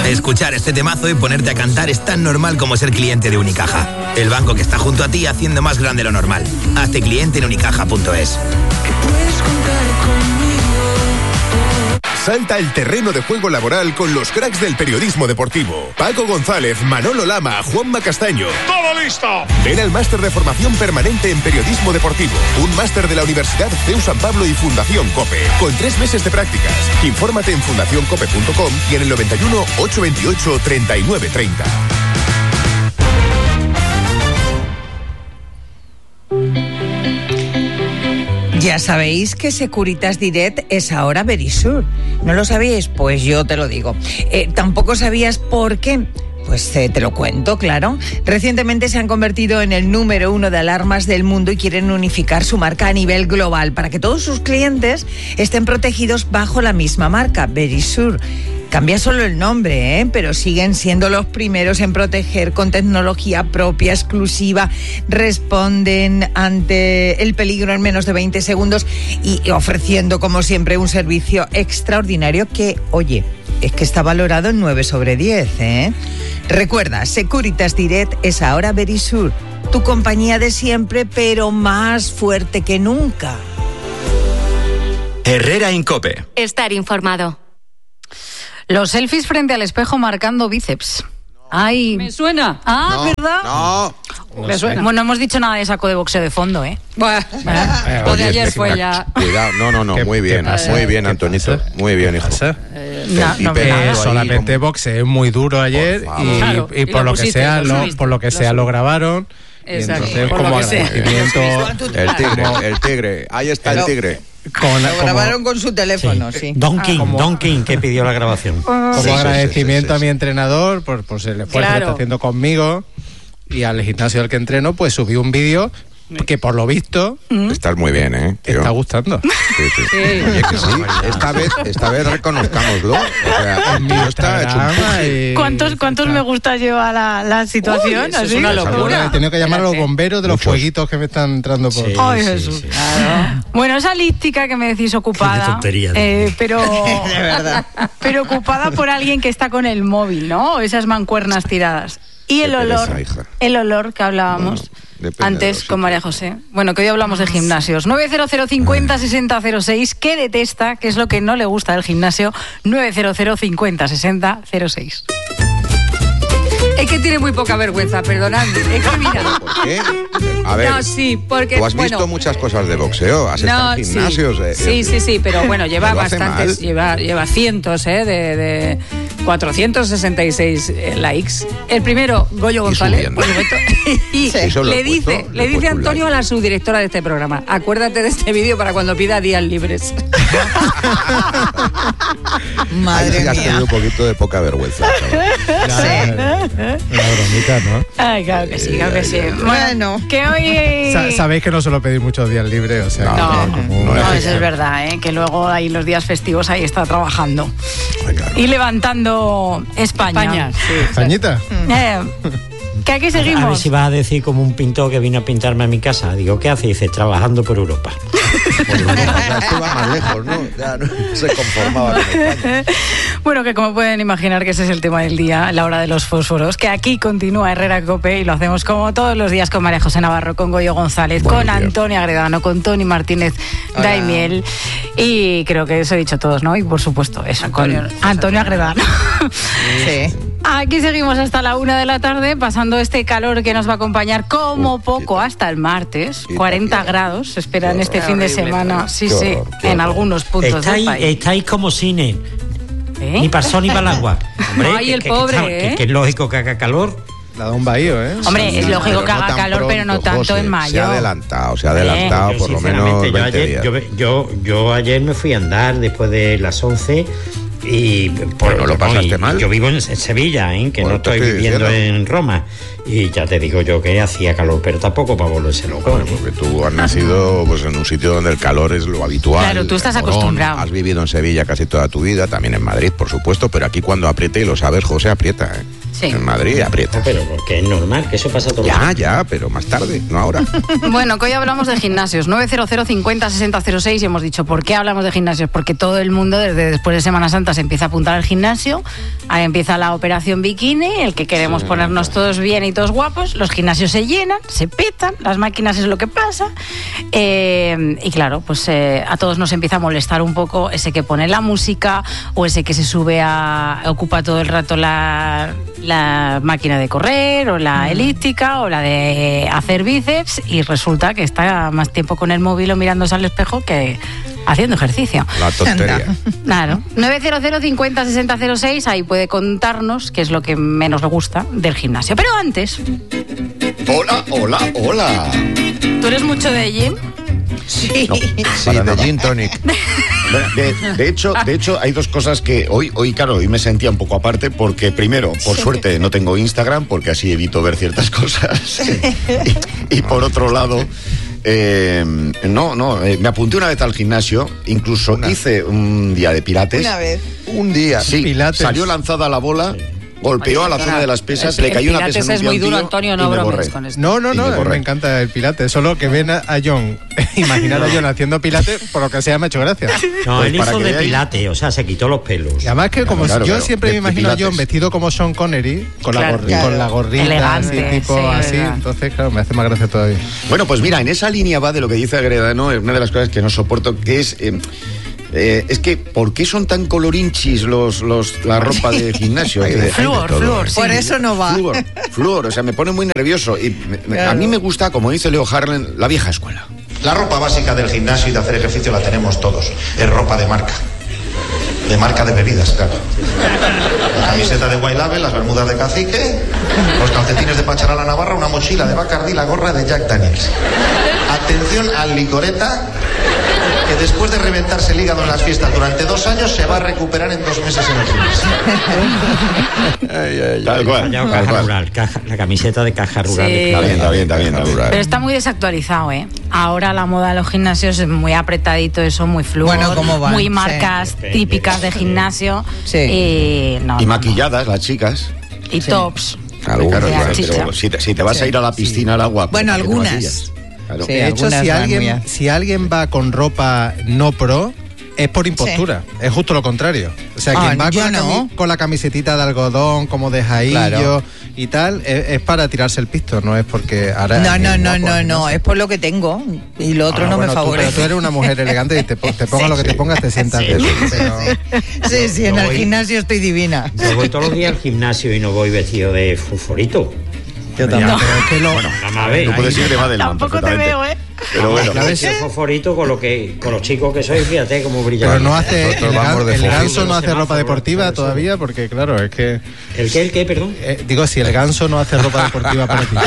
Escuchar este temazo y ponerte a cantar es tan normal como ser cliente de Unicaja. El banco que está junto a ti haciendo más grande lo normal. Hazte cliente en unicaja.es. Salta el terreno de juego laboral con los cracks del periodismo deportivo. Paco González, Manolo Lama, Juanma Castaño. ¡Todo listo! Ven al máster de formación permanente en periodismo deportivo. Un máster de la Universidad CEU San Pablo y Fundación COPE. Con 3 meses de prácticas. Infórmate en fundacioncope.com y en el 91 828 3930. Ya sabéis que Securitas Direct es ahora Verisur. ¿No lo sabíais? Pues yo te lo digo. ¿Tampoco sabías por qué? Pues te lo cuento, claro. Recientemente se han convertido en el número 1 de alarmas del mundo y quieren unificar su marca a nivel global para que todos sus clientes estén protegidos bajo la misma marca, Verisur. Cambia solo el nombre, pero siguen siendo los primeros en proteger con tecnología propia, exclusiva, responden ante el peligro en menos de 20 segundos y ofreciendo, como siempre, un servicio extraordinario que, oye, es que está valorado en 9 sobre 10, Recuerda, Securitas Direct es ahora Verisur, tu compañía de siempre, pero más fuerte que nunca. Herrera en COPE. Estar informado. Los selfies frente al espejo marcando bíceps. Ay, ¿Me suena? Ah, no, ¿verdad? No. Me suena. Bueno, no hemos dicho nada de saco de boxeo de fondo, Bueno, lo de ayer fue ya. Cuidado, no, muy bien, Antonito. Muy bien, hijo. Solamente boxeo muy duro ayer y por lo que sea lo grabaron. Exacto. Y entonces, por como lo que sea. agradecimiento, El tigre, ahí está el tigre. Lo grabaron con su teléfono, sí. Don King, que pidió la grabación. Como agradecimiento a mi entrenador por el esfuerzo que está haciendo conmigo y al gimnasio al que entreno, pues subí un vídeo que por lo visto estás muy bien, te está gustando. Sí. Oye, que sí. Esta vez reconozcámoslo. O sea, el mío está hecho un ¿Cuántos me gusta lleva la situación? Uy, eso es una locura. He tenido que llamar a los bomberos de los fueguitos que me están entrando por... Ay, Jesús. Sí. Claro. Bueno, esa lística que me decís ocupada, tontería, pero de verdad. Pero ocupada por alguien que está con el móvil, ¿no? Esas mancuernas tiradas. Y el olor que hablábamos antes con María José. Bueno, que hoy hablamos de gimnasios. 900 50 60 06. ¿Qué detesta? ¿Qué es lo que no le gusta del gimnasio? 900 50 60 06. Es que tiene muy poca vergüenza, perdonadme. Es que mira. ¿Por qué? A ver, no, sí, porque tú has visto muchas cosas de boxeo, has estado en gimnasios. Sí, pero bueno, lleva bastantes, lleva cientos de 466 likes. El primero, Goyo González, por supuesto. Y le dice Antonio a la subdirectora de este programa: acuérdate de este vídeo para cuando pida días libres. Madre mía. Has tenido un poquito de poca vergüenza. Una bromita, ¿no? Ay, claro que sí. Bueno, que hoy... Sabéis que no suelo pedir muchos días libres, o sea... No, eso es verdad, que luego ahí los días festivos ahí está trabajando. Ay, claro. Y levantando España. Sí, ¿Españita? Que aquí seguimos. A ver si vas a decir como un pintor que vino a pintarme a mi casa. Digo, ¿qué hace? Dice, trabajando por Europa. Esto va más lejos, ¿no? Ya no se conformaba con España. Bueno, que como pueden imaginar que ese es el tema del día, la hora de los fósforos, que aquí continúa Herrera Cope y lo hacemos como todos los días con María José Navarro, con Goyo González, con Antonio Agredano, con Tony Martínez Daimiel y creo que eso he dicho todos, ¿no? Y por supuesto eso, con Antonio Agredano. Sí. Aquí seguimos hasta la 1 de la tarde, pasando este calor que nos va a acompañar como poco hasta el martes. 40 grados se esperan este fin de semana. Sí, en algunos puntos del país. Estáis como cine. Ni para sol ni para el agua. Hombre, ay, el pobre, que es lógico que haga calor. La da un bahío, Hombre, es lógico que haga calor, pero no tanto, José, en mayo. Se ha adelantado por lo menos 20 días. Yo ayer me fui a andar después de las 11 y... ¿No lo pasaste mal? Yo vivo en Sevilla, que no estoy viviendo en Roma. Y ya te digo yo que hacía calor, pero tampoco para volverse loco. Bueno, porque tú has nacido pues, en un sitio donde el calor es lo habitual. Claro, tú estás acostumbrado. Has vivido en Sevilla casi toda tu vida, también en Madrid, por supuesto, pero aquí cuando apriete, y lo sabes, José, aprieta. en Madrid, aprieta. Pero porque es normal, que eso pasa todo el tiempo. Ya, pero más tarde, no ahora. Bueno, que hoy hablamos de gimnasios. 900 50 60 06 y hemos dicho, ¿por qué hablamos de gimnasios? Porque todo el mundo, desde después de Semana Santa, se empieza a apuntar al gimnasio. Ahí empieza la operación bikini, el que queremos ponernos todos bien y todos guapos. Los gimnasios se llenan, se petan, las máquinas es lo que pasa. Y claro, pues a todos nos empieza a molestar un poco ese que pone la música o ese que se sube ocupa todo el rato la máquina de correr o la elíptica o la de hacer bíceps y resulta que está más tiempo con el móvil o mirándose al espejo que haciendo ejercicio. La tontería. Claro. 900 50 60 06, ahí puede contarnos qué es lo que menos le gusta del gimnasio. Pero antes... Hola. ¿Tú eres mucho de gym? Sí. No, sí, de gin tonic. De hecho, hay dos cosas que hoy me sentía un poco aparte porque primero, por suerte, no tengo Instagram porque así evito ver ciertas cosas. y por otro lado, me apunté una vez al gimnasio, incluso hice un día de pilates. Una vez. Un día. Sí, pilates. Salió lanzada la bola. Golpeó a la zona de las pesas, le cayó una pesa en un es muy duro, Antonio, no bromes con esto. No, me encanta el pilates. Solo que ven a John, imaginar a John haciendo pilates, por lo que sea me ha hecho gracia. No, Pues él hizo de pilates, o sea, se quitó los pelos. Y además que como yo siempre me imagino a John pilates. Vestido como Sean Connery, con la gorrita, elegante, así, tipo así, verdad. entonces claro, me hace más gracia todavía. Bueno, pues mira, en esa línea va de lo que dice Agredano, es una de las cosas que no soporto, que es que ¿por qué son tan colorinchis la ropa de gimnasio? Flúor, sí. Por eso no va. Flúor, o sea, me pone muy nervioso. Y a mí me gusta, como dice Leo Harlem, la vieja escuela. La ropa básica del gimnasio y de hacer ejercicio la tenemos todos. Es ropa de marca. De marca de bebidas, claro. La camiseta de White Label, las bermudas de Cacique, los calcetines de Pacharala Navarra, una mochila de Bacardi, la gorra de Jack Daniels. Atención al licoreta, que después de reventarse el hígado en las fiestas durante 2 años se va a recuperar en 2 meses en el gimnasio. Tal cual. Caja rural, la camiseta de caja rural. Sí. Está bien. Pero está muy desactualizado, ¿eh? Ahora la moda de los gimnasios es muy apretadito, eso, muy flúor, Bueno, ¿cómo van? muy marcas típicas de gimnasio. Sí. Y maquilladas las chicas. Y tops. Claro, pero si te vas a ir a la piscina al agua... Bueno, ¿por qué te algunas. maquillas? Claro. Sí, De hecho, algunas si alguien va con ropa no pro, es por impostura. Es justo lo contrario. O sea, quien va con la camisetita de algodón, como de jaillo y tal, es para tirarse el pisto, no es porque ahora... No, es por lo que tengo y lo otro no me favorece. Pero tú eres una mujer elegante y te pongas lo que te pongas, te sientas bien. Sí, en el gimnasio estoy divina. Yo voy todos los días al gimnasio y no voy vestido de fosforito. Yo también. Pero es que Tú puedes ir de Madelán. Tampoco te veo, ¿eh? Pero bueno. La versión fosforito con los chicos que sois, fíjate cómo brilla. Pero no hace... El ganso no hace ropa deportiva todavía, porque claro, es que... ¿El qué, perdón? Digo, si el ganso no hace ropa deportiva para ti.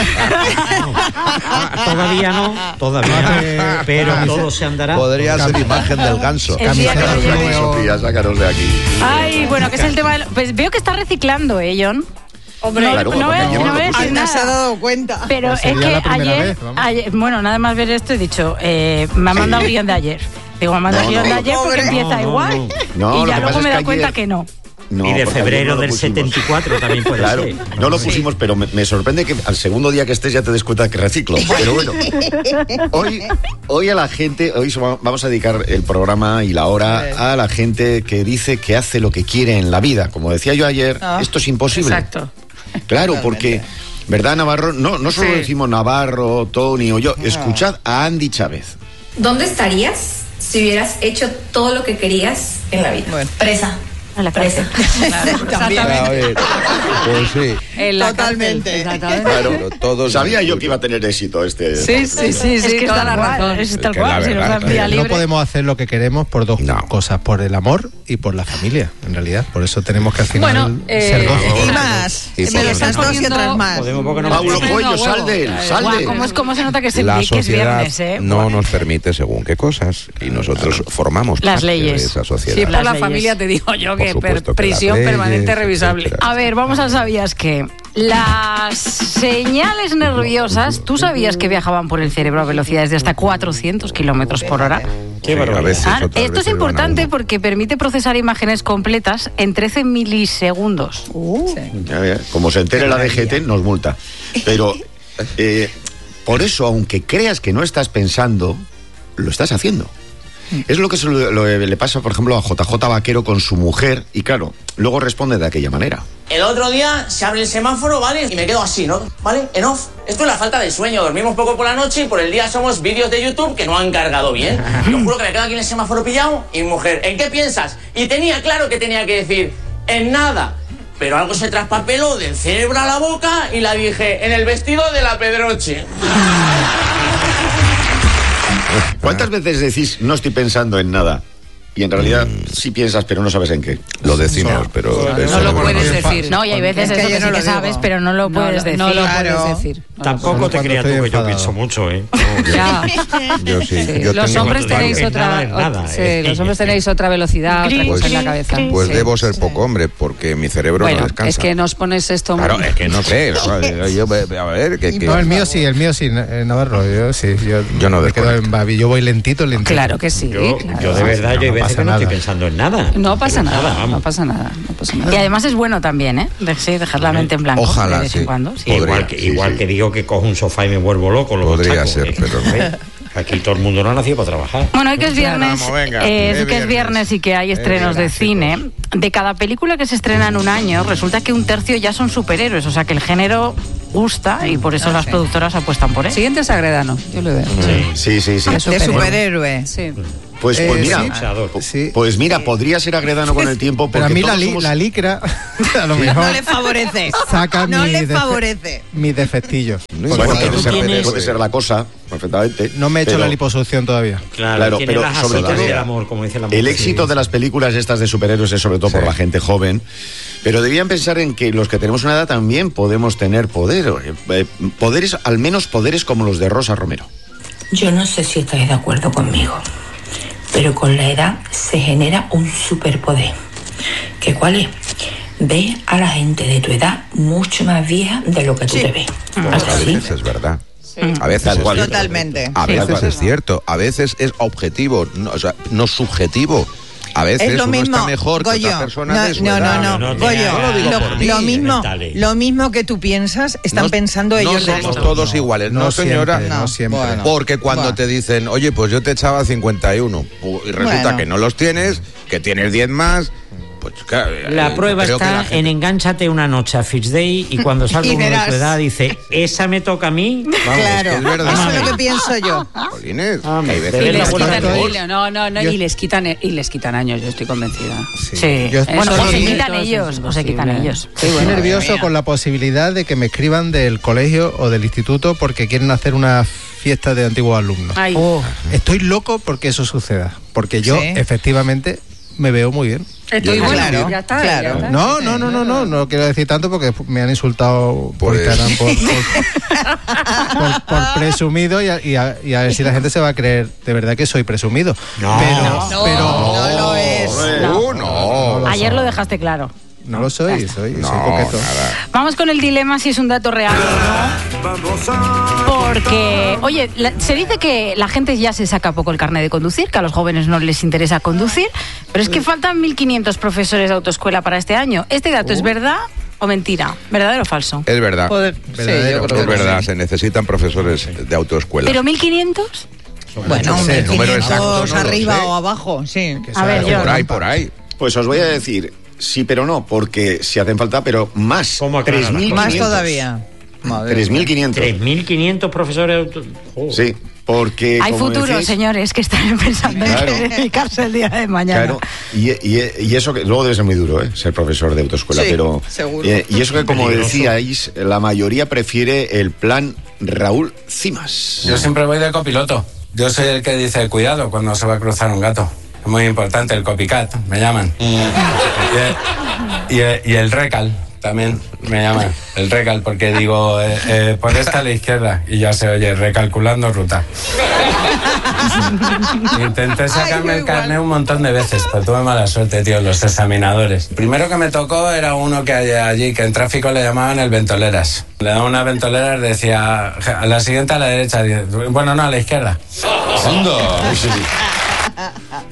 Todavía no, pero todo se andará. Podría ser imagen del ganso. Sofía, sácanos de aquí. Ay, bueno, que es el tema... Pues veo que está reciclando, John. Hombre, no se ha dado cuenta. Pero es que ayer, bueno, nada más ver esto he dicho, me ha mandado guión de ayer. Digo, me ha mandado guión de ayer porque empieza igual. Y ya luego me he dado cuenta que no. No, y de febrero del 74 también puede ser. No lo pusimos, pero me sorprende que al segundo día que estés ya te des cuenta que reciclo. Pero bueno, hoy a la gente, hoy vamos a dedicar el programa y la hora a la gente que dice que hace lo que quiere en la vida. Como decía yo ayer, esto es imposible. Exacto. Claro, porque, ¿verdad, Navarro? No solo decimos Navarro, Tony o yo. Escuchad a Andy Chávez. ¿Dónde estarías si hubieras hecho todo lo que querías en la vida? Bueno. Presa. A la presa. También. Pues sí. Totalmente. Exactamente. Claro, todos sabía yo que iba a tener éxito este. Sí, es que toda la razón. Es tal cual. Si nos dan vía libre. No podemos hacer lo que queremos por dos cosas, por el amor y por la familia, en realidad. Por eso tenemos que al final ser dos. Y más. Esas dos y otras más. Paulo Coelho, sal de él. ¿Cómo se nota que es viernes, no nos permite según qué cosas y nosotros formamos las parte leyes de esa sociedad. Sí, por la familia te digo yo que prisión permanente revisable. A ver, vamos a ¿sabías qué? Las señales nerviosas, ¿tú sabías que viajaban por el cerebro a velocidades de hasta 400 kilómetros por hora? Qué barbaridad. Esto es importante porque permite procesar imágenes completas en 13 milisegundos. Como se entere la DGT, nos multa. Pero por eso, aunque creas que no estás pensando, lo estás haciendo. Es lo que le pasa, por ejemplo, a JJ Vaquero con su mujer, y claro, luego responde de aquella manera. El otro día se abre el semáforo, ¿vale? Y me quedo así, ¿no? ¿Vale? En off. Esto es la falta de sueño. Dormimos poco por la noche y por el día somos vídeos de YouTube que no han cargado bien. Yo juro que me quedo aquí en el semáforo pillado y mi mujer, ¿en qué piensas? Y tenía claro que tenía que decir, en nada. Pero algo se traspapeló del cerebro a la boca y la dije, en el vestido de la Pedroche. ¿Cuántas veces decís, no estoy pensando en nada? Y en realidad sí piensas, pero no sabes en qué. Lo decimos, pero... No lo puedes decir. No, y hay veces eso que sí que sabes, pero no lo puedes decir. No lo puedes decir. Tampoco te creas tú que yo pienso mucho, ¿eh? Ya. Yo sí. Los hombres tenéis otra... Los hombres tenéis otra velocidad, otra cosa en la cabeza. Pues debo ser poco hombre, porque mi cerebro no descansa. Es que nos pones esto... Claro, es que no sé. A ver, que... No, el mío sí, Navarro. Yo no me quedo en Babi. Yo voy lentito. Claro que sí. Yo de verdad, yo no estoy pensando en nada. No pasa nada. Y además es bueno también, ¿eh? Dejar la mente en blanco. Ojalá, de vez en cuando. Sí. Igual que digo que cojo un sofá y me vuelvo loco. Podría ser, pero no. Aquí todo el mundo no ha nacido para trabajar. Bueno, hoy que es viernes, es viernes y que hay estrenos de cine. De cada película que se estrena en un año, resulta que un tercio ya son superhéroes. O sea que el género gusta y por eso las productoras apuestan por él. Siguiente es Agredano, yo lo veo. Sí. De superhéroe. Sí. Pues mira, podría ser Agredano con el tiempo. Pero a mí la licra, a lo mejor. No le favorece. Saca favorece. Mis defectillos. Bueno, puede ser la cosa, perfectamente. No me he hecho la liposucción todavía. Claro, pero sobre todo del amor, como dice la mujer. El éxito de las películas estas de superhéroes es sobre todo por la gente joven. Pero debían pensar en que los que tenemos una edad también podemos tener poderes, al menos poderes como los de Rosa Romero. Yo no sé si estáis de acuerdo conmigo, pero con la edad se genera un superpoder. ¿Qué cuál es? Ve a la gente de tu edad mucho más vieja de lo que tú te ves. A veces es verdad. A veces es totalmente. A veces es cierto. A veces es objetivo, no subjetivo. A veces es lo uno mismo, está mejor Goyo, que otra persona de su edad. No, Goyo, lo mismo que tú piensas, están pensando ellos. No somos todos iguales, no señora. No siempre. Bueno, porque cuando te dicen, oye, pues yo te echaba 51, y resulta que no los tienes, que tienes 10 más... Pues, claro, la prueba está en engánchate una noche a Fitch Day y cuando salga uno de tu edad dice, ¿esa me toca a mí? Vamos, claro, es verdad. Eso es lo que pienso yo. Y les quitan años, yo estoy convencida. Sí. O se quitan ellos. Estoy nervioso con la posibilidad de que me escriban del colegio o del instituto porque quieren hacer una fiesta de antiguos alumnos. Estoy loco porque eso suceda, porque yo efectivamente me veo muy bien. Estoy bueno, ya está. No quiero decir tanto porque me han insultado por Instagram por presumido y a ver si la gente se va a creer de verdad que soy presumido. No lo es. Ayer lo dejaste claro. No lo soy coqueto. Vamos con el dilema si es un dato real o no. Porque, oye, se dice que la gente ya se saca poco el carnet de conducir, que a los jóvenes no les interesa conducir, pero es que faltan 1.500 profesores de autoescuela para este año. ¿Este dato es verdad o mentira? ¿Verdadero o falso? Es verdad. Yo creo es verdad, se necesitan profesores de autoescuela. ¿Pero 1.500? Bueno, el número exacto no arriba o abajo, sí. A ver, por ahí. Pues os voy a decir, sí pero no, porque si hacen falta, pero más. 3.500. Más todavía. 3.500. 3.500 profesores. Sí, porque... Hay futuros, señores, que están pensando en dedicarse el día de mañana. Claro, y eso que luego debe ser muy duro, ser profesor de autoescuela, pero... seguro. Y eso que, como decíais, la mayoría prefiere el plan Raúl Cimas. Yo siempre voy de copiloto. Yo soy el que dice cuidado cuando se va a cruzar un gato. Es muy importante, el copycat, me llaman. Y el recal. También me llaman el recal porque digo, por esta a la izquierda y ya se oye, recalculando ruta. Intenté sacarme el carnet un montón de veces, pero tuve mala suerte, tío, los examinadores. Primero que me tocó era uno que allí, que en tráfico le llamaban el ventoleras. Le daba una ventolera y decía, a la siguiente a la derecha, bueno, no, a la izquierda.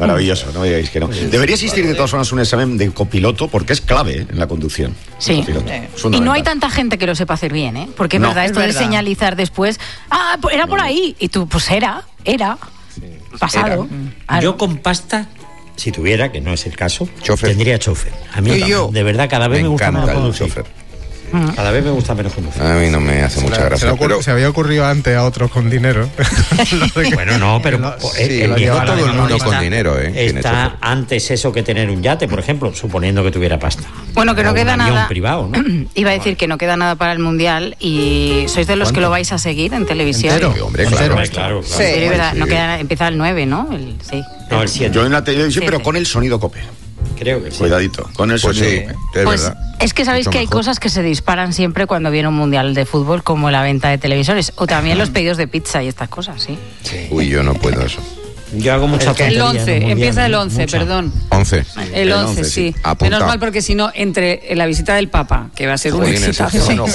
Maravilloso, no digáis que no. Debería existir de todas formas un examen de copiloto porque es clave en la conducción. Sí. Y no hay tanta gente que lo sepa hacer bien, ¿eh? Porque es verdad, esto de señalizar después, era por ahí. Y tú, pues era. Pasado. Yo con pasta, si tuviera, que no es el caso, tendría chofer. A mí de verdad, cada vez me gusta menos conducir. Cada vez me gusta menos conducir. A mí no me hace mucha gracia. Se había ocurrido antes a otros con dinero. Bueno, no, pero no todo el mundo con dinero, Está antes eso que tener un yate, por ejemplo, suponiendo que tuviera pasta. Bueno, que no queda nada. Privado, ¿no? Iba a decir que no queda nada para el Mundial y sois de los que lo vais a seguir en televisión. Sí, hombre, claro. Sí, es verdad. No queda, empieza el 9, ¿no? Sí. No, el 7. Yo en la televisión, pero con el sonido COPE. Creo que sí. Cuidadito, con el sonido. Sí, es verdad. Es que sabéis que hay cosas que se disparan siempre cuando viene un mundial de fútbol, como la venta de televisores, o también los pedidos de pizza y estas cosas, sí. Uy, yo no puedo eso. Yo hago mucha tontería. El 11, empieza el 11, perdón. 11. El 11, sí. Menos mal, porque si no, entre la visita del Papa, que va a ser un exitazo,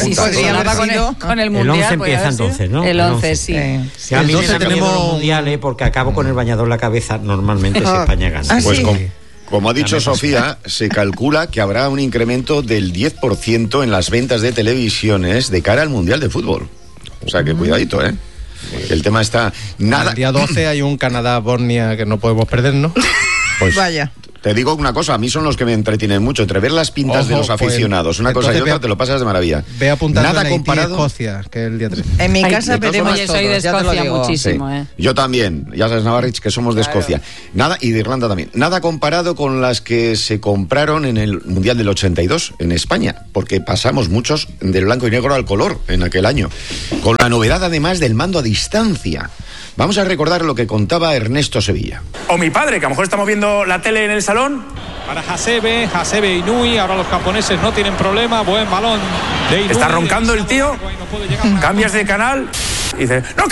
con el Mundial. El 11 empieza entonces, ¿no? El 11, sí. A mí me tenemos un Mundial, porque acabo con el bañador en la cabeza, normalmente si España gana. Pues como ha dicho Sofía, se calcula que habrá un incremento del 10% en las ventas de televisiones de cara al Mundial de Fútbol. O sea que cuidadito, ¿eh? El tema está... El día 12 hay un Canadá-Bosnia que no podemos perdernos. Pues vaya. Te digo una cosa, a mí son los que me entretienen mucho, entre ver las pintas de los aficionados, una cosa y otra, te lo pasas de maravilla. Ve apuntando nada comparado. Escocia, que es el día 3. En mi casa veremos todos. Soy de Escocia muchísimo, sí. Yo también, ya sabes, Navarrich, que somos de Escocia. Nada, y de Irlanda también. Nada comparado con las que se compraron en el Mundial del 82 en España, porque pasamos muchos del blanco y negro al color en aquel año. Con la novedad, además, del mando a distancia. Vamos a recordar lo que contaba Ernesto Sevilla. O mi padre, que a lo mejor estamos viendo la tele en el salón. Para Hasebe Inui, ahora los japoneses no tienen problema, buen balón de Inui. Está roncando el tío, cambias de canal y dice, ¡no